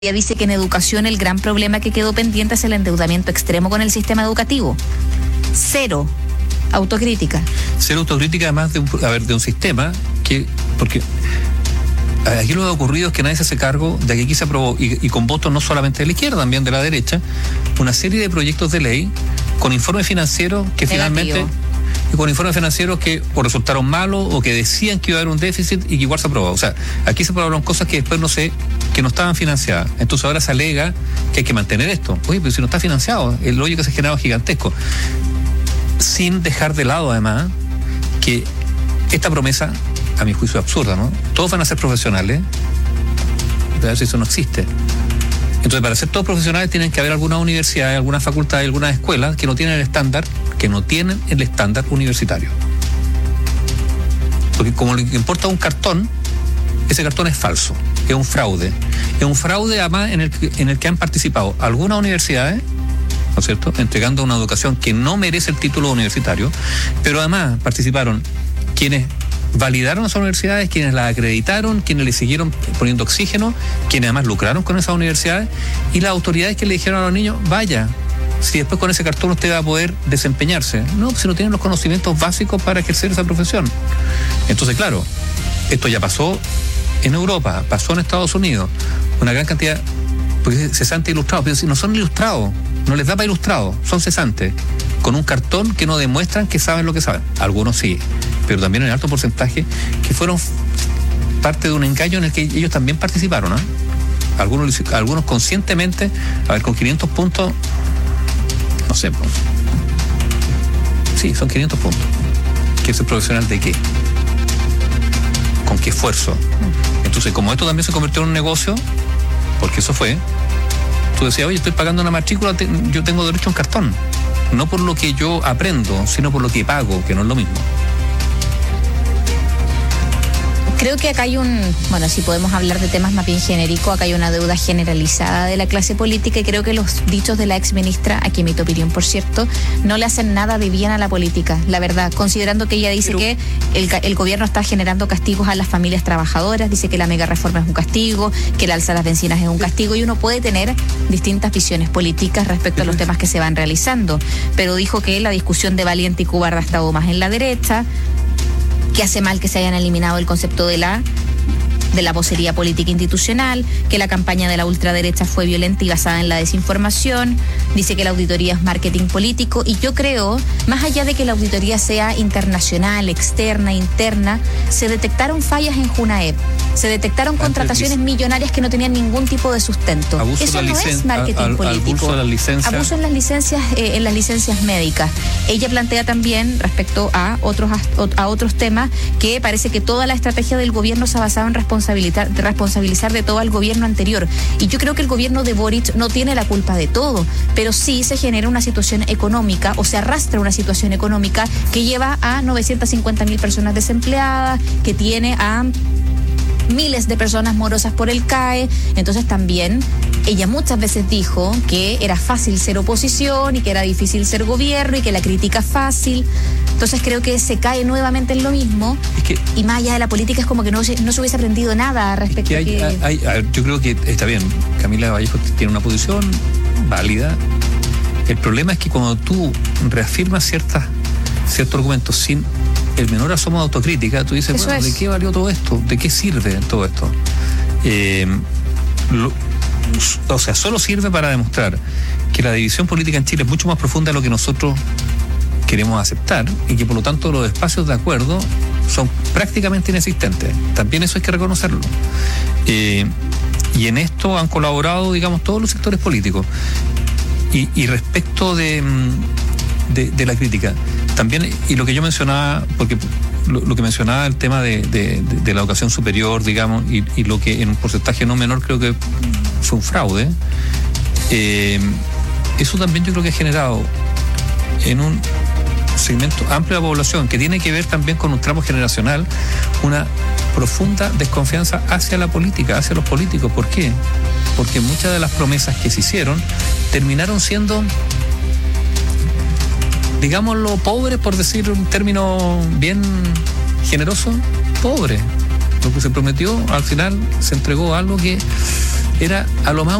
Ella dice que en educación el gran problema que quedó pendiente es el endeudamiento extremo con el sistema educativo. Cero autocrítica. Cero autocrítica, además de un sistema que, porque aquí lo que ha ocurrido es que nadie se hace cargo de que aquí se aprobó, y con votos no solamente de la izquierda, también de la derecha, una serie de proyectos de ley con informes financieros que finalmente, y con informes financieros que o resultaron malos o que decían que iba a haber un déficit y que igual se aprobó. O sea, aquí se aprobaron cosas que después que no estaban financiadas. Entonces ahora se alega que hay que mantener esto. Oye, pero si no está financiado, el hoyo que se generaba es gigantesco. Sin dejar de lado, además, que esta promesa, a mi juicio, es absurda, ¿no? Todos van a ser profesionales. Pero eso no existe. Entonces, para ser todos profesionales tienen que haber algunas universidades, algunas facultades, algunas escuelas que no tienen el estándar universitario. Porque como lo que importa un cartón, ese cartón es falso, es un fraude. Es un fraude, además, en el que han participado algunas universidades, ¿no es cierto?, entregando una educación que no merece el título universitario, pero además participaron quienes validaron esas universidades, quienes las acreditaron, quienes le siguieron poniendo oxígeno, quienes además lucraron con esas universidades, y las autoridades que le dijeron a los niños, vaya, si después con ese cartón usted va a poder desempeñarse. No, si no tienen los conocimientos básicos para ejercer esa profesión. Entonces, claro, esto ya pasó en Europa, pasó en Estados Unidos, una gran cantidad, porque cesantes ilustrados, pero si no son ilustrados, no les da para ilustrados, son cesantes, con un cartón que no demuestran que saben lo que saben. Algunos sí, pero también en alto porcentaje que fueron parte de un engaño en el que ellos también participaron, ¿eh? Algunos conscientemente, con 500 puntos, no sé, pues, sí, son 500 puntos. ¿Qué es el profesional de qué? ¿Con qué esfuerzo? Entonces, como esto también se convirtió en un negocio, porque eso fue, tú decías, oye, estoy pagando una matrícula, yo tengo derecho a un cartón. No por lo que yo aprendo, sino por lo que pago, que no es lo mismo. Creo que acá hay si podemos hablar de temas más bien genéricos, acá hay una deuda generalizada de la clase política, y creo que los dichos de la exministra, aquí mi opinión por cierto, no le hacen nada de bien a la política, la verdad, considerando que ella dice que el gobierno está generando castigos a las familias trabajadoras, dice que la mega reforma es un castigo, que el alza de las bencinas es un castigo, y uno puede tener distintas visiones políticas respecto a los temas que se van realizando, pero dijo que la discusión de Valiente y Cubarra ha estado más en la derecha, que hace mal que se hayan eliminado el concepto de la vocería política institucional, que la campaña de la ultraderecha fue violenta y basada en la desinformación, dice que la auditoría es marketing político, y yo creo, más allá de que la auditoría sea internacional, externa, interna, se detectaron fallas en Junaep, se detectaron contrataciones millonarias que no tenían ningún tipo de sustento. Eso no es marketing político. Abuso en las licencias médicas. Ella plantea también, respecto a otros temas, que parece que toda la estrategia del gobierno se ha basado en responsabilizar de todo al gobierno anterior. Y yo creo que el gobierno de Boric no tiene la culpa de todo, pero sí se genera una situación económica, o se arrastra una situación económica que lleva a 950.000 personas desempleadas, que tiene a miles de personas morosas por el CAE. Entonces también ella muchas veces dijo que era fácil ser oposición y que era difícil ser gobierno y que la crítica es fácil. Entonces creo que se cae nuevamente en lo mismo, y más allá de la política es como que no se hubiese aprendido nada respecto a que... Yo creo que está bien, Camila Vallejo tiene una posición válida. El problema es que cuando tú reafirmas ciertos argumentos sin el menor asomo de autocrítica, tú dices, bueno, ¿de qué valió todo esto? ¿De qué sirve todo esto? Solo sirve para demostrar que la división política en Chile es mucho más profunda de lo que nosotros queremos aceptar, y que por lo tanto los espacios de acuerdo son prácticamente inexistentes. También eso hay que reconocerlo. Y en esto han colaborado, digamos, todos los sectores políticos. Y respecto de la crítica, también, y lo que yo mencionaba, porque lo que mencionaba el tema de la educación superior, digamos, y lo que en un porcentaje no menor creo que fue un fraude, eso también yo creo que ha generado en un segmento amplio de la población, que tiene que ver también con un tramo generacional, una profunda desconfianza hacia la política, hacia los políticos. ¿Por qué? Porque muchas de las promesas que se hicieron terminaron siendo, digámoslo, pobres, por decir un término bien generoso, pobre. Lo que se prometió, al final se entregó algo que era a lo más